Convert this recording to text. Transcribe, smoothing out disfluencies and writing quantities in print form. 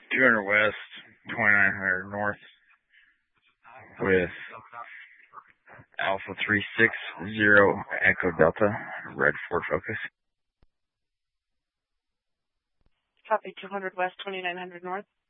200 West, 2900 North with Alpha 360 Echo Delta, Red Ford Focus. Copy 200 West, 2900 North.